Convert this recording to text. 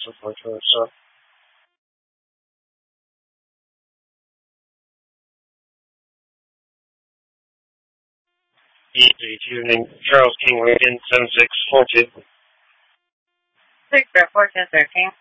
242, E3 Charles King Lincoln 7642. 6 Air 1013.